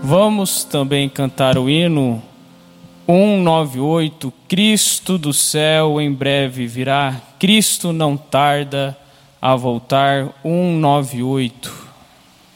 Vamos também cantar o hino 198, Cristo do céu em breve virá, Cristo não tarda a voltar, 198.